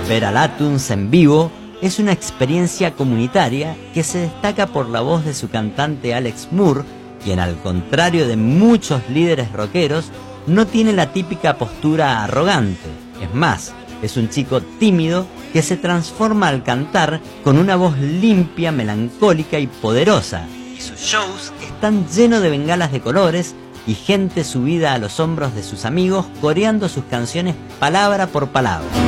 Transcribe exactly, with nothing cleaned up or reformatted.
Ver a Latuns en vivo es una experiencia comunitaria que se destaca por la voz de su cantante Alex Moore, quien, al contrario de muchos líderes rockeros, no tiene la típica postura arrogante. Es más, es un chico tímido que se transforma al cantar con una voz limpia, melancólica y poderosa. Y sus shows están llenos de bengalas de colores y gente subida a los hombros de sus amigos coreando sus canciones palabra por palabra.